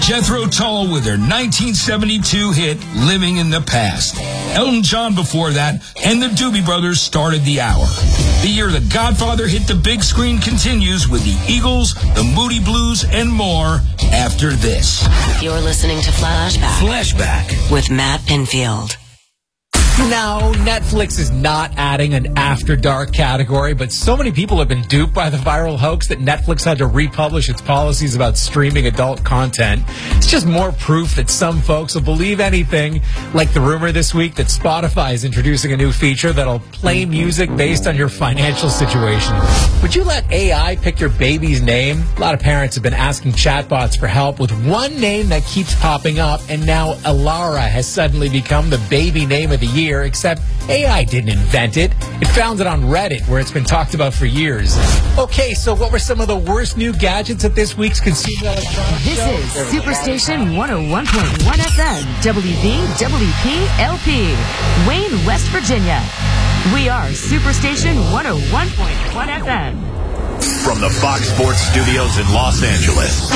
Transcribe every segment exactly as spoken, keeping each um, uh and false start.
Jethro Tull with their nineteen seventy-two hit, Living in the Past. Elton John before that, and the Doobie Brothers started the hour. The year The Godfather hit the big screen continues with the Eagles, the Moody Blues, and more after this. You're listening to Flashback. Flashback. With Matt Pinfield. Now, Netflix is not adding an After Dark category, but so many people have been duped by the viral hoax that Netflix had to republish its policies about streaming adult content. It's just more proof that some folks will believe anything, like the rumor this week that Spotify is introducing a new feature that'll play music based on your financial situation. Would you let A I pick your baby's name? A lot of parents have been asking chatbots for help with one name that keeps popping up, and now Alara has suddenly become the baby name of the year. Except A I didn't invent it. It found it on Reddit, where it's been talked about for years. Okay, so what were some of the worst new gadgets at this week's Consumer Electronics This Show? is Superstation one oh one point one F M, W V W P L P, Wayne, West Virginia. We are Superstation one oh one point one F M. From the Fox Sports Studios in Los Angeles,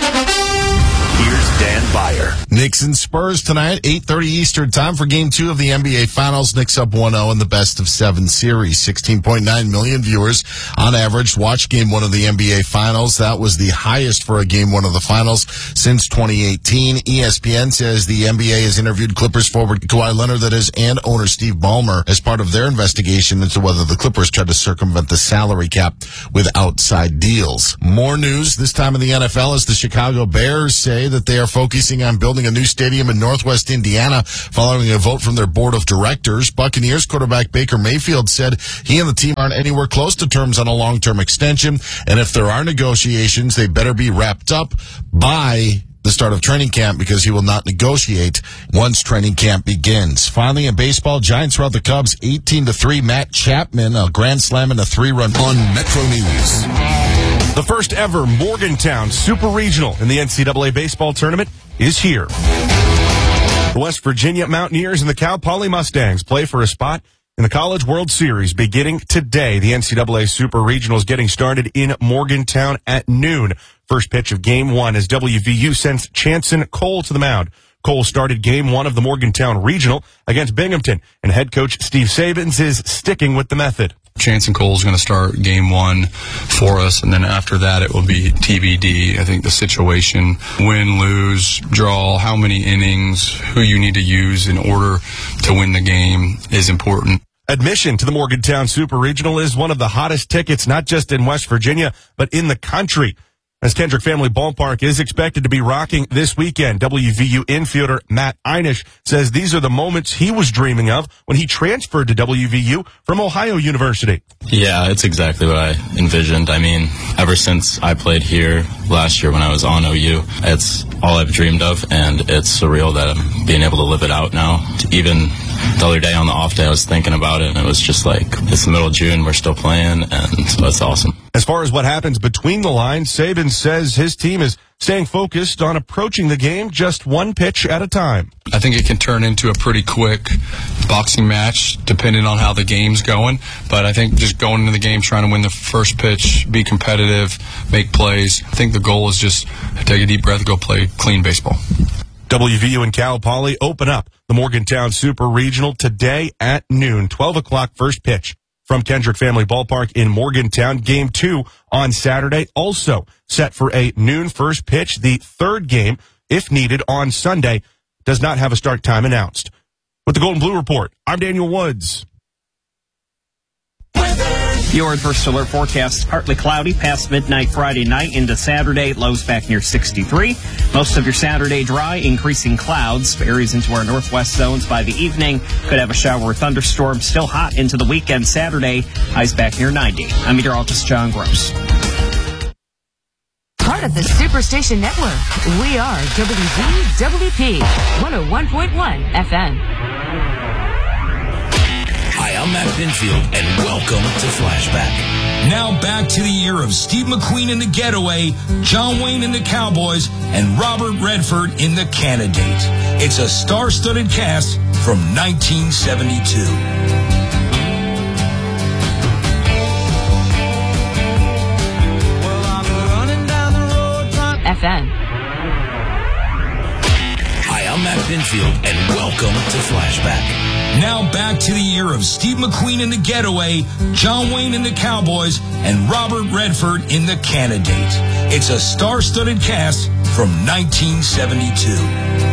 here's Dan Byer. Knicks and Spurs tonight, eight thirty Eastern time for Game two of the N B A Finals. Knicks up one oh in the best of seven series. sixteen point nine million viewers on average watch Game one of the N B A Finals. That was the highest for a Game one of the Finals since twenty eighteen. E S P N says the N B A has interviewed Clippers forward Kawhi Leonard, that is, and owner Steve Ballmer as part of their investigation into whether the Clippers tried to circumvent the salary cap with outside deals. More news this time in the N F L as the Chicago Bears say that they are focusing on building a new stadium in Northwest Indiana following a vote from their board of directors. Buccaneers quarterback Baker Mayfield said he and the team aren't anywhere close to terms on a long-term extension, and if there are negotiations, they better be wrapped up by the start of training camp, because he will not negotiate once training camp begins. Finally, in baseball, Giants rout the Cubs eighteen to three. Matt Chapman, a grand slam and a three-run On Metro News. The first ever Morgantown Super Regional in the N C double A baseball tournament is here. The West Virginia Mountaineers and the Cal Poly Mustangs play for a spot in the College World Series beginning today. The N C double A Super Regional is getting started in Morgantown at noon. First pitch of Game one as W V U sends Chanson Cole to the mound. Cole started Game one of the Morgantown Regional against Binghamton, and head coach Steve Sabins is sticking with the method. Chanson Cole is going to start game one for us, and then after that it will be T B D. I think the situation, win, lose, draw, how many innings, who you need to use in order to win the game is important. Admission to the Morgantown Super Regional is one of the hottest tickets, not just in West Virginia, but in the country, as Kendrick Family Ballpark is expected to be rocking this weekend. W V U infielder Matt Einish says these are the moments he was dreaming of when he transferred to W V U from Ohio University. Yeah, it's exactly what I envisioned. I mean, ever since I played here last year when I was on O U, it's all I've dreamed of, and it's surreal that I'm being able to live it out now. Even the other day on the off day, I was thinking about it, and it was just like, it's the middle of June, we're still playing, and so it's awesome. As far as what happens between the lines, Saban says his team is staying focused on approaching the game just one pitch at a time. I think it can turn into a pretty quick boxing match depending on how the game's going, but I think just going into the game trying to win the first pitch, be competitive, make plays. I think the goal is just take a deep breath and go play clean baseball. W V U and Cal Poly open up the Morgantown Super Regional today at noon, twelve o'clock first pitch from Kendrick Family Ballpark in Morgantown. Game two on Saturday, also set for a noon first pitch. The third game, if needed, on Sunday, does not have a start time announced. With the Golden Blue Report, I'm Daniel Woods. Your First Alert forecast, partly cloudy past midnight Friday night into Saturday. Lows back near sixty-three. Most of your Saturday dry, increasing clouds. Areas into our northwest zones by the evening. Could have a shower or thunderstorm. Still hot into the weekend Saturday. Highs back near ninety. I'm meteorologist John Gross. Part of the Superstation Network. We are W V W P one oh one point one F M. Hi, I'm Matt Pinfield, and welcome to Flashback. Now back to the year of Steve McQueen in The Getaway, John Wayne in The Cowboys, and Robert Redford in The Candidate. It's a star-studded cast from nineteen seventy-two. F M. Pinfield, and welcome to Flashback. Now back to the year of Steve McQueen in The Getaway, John Wayne in The Cowboys, and Robert Redford in The Candidate. It's a star-studded cast from nineteen seventy-two.